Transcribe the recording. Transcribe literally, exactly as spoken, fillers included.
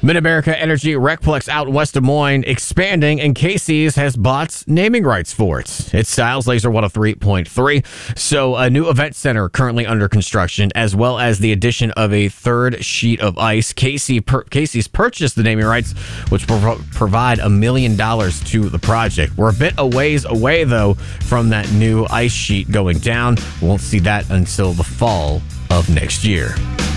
Mid-America Energy Recplex out in West Des Moines expanding, and Casey's has bought naming rights for it. It's Styles Laser one oh three point three. So a new event center currently under construction, as well as the addition of a third sheet of ice. Casey per- Casey's purchased the naming rights, which will pro- provide a million dollars to the project. We're a bit a ways away, though, from that new ice sheet going down. Won't see that until the fall of next year.